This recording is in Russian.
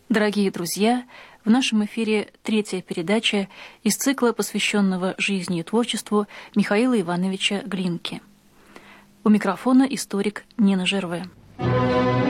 Дорогие друзья, в нашем эфире третья передача из цикла, посвященного жизни и творчеству Михаила Ивановича Глинки. У микрофона историк Нина Жерве.